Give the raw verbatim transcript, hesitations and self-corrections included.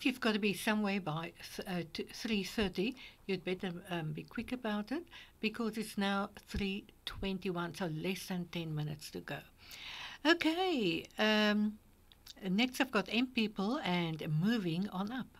you've got to be somewhere by th- uh, t- three thirty, you'd better um, be quick about it because it's now three twenty-one, so less than ten minutes to go. Okay, um, next I've got M People and Moving On Up.